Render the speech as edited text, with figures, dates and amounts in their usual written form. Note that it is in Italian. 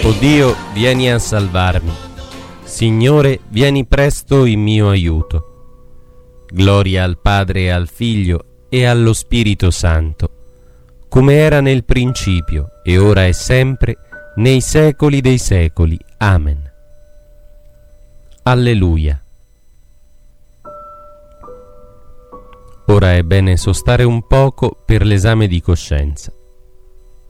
O Dio, vieni a salvarmi. Signore, vieni presto in mio aiuto. Gloria al Padre e al Figlio e allo Spirito Santo, come era nel principio, e ora e sempre, nei secoli dei secoli. Amen. Alleluia. Ora è bene sostare un poco per l'esame di coscienza.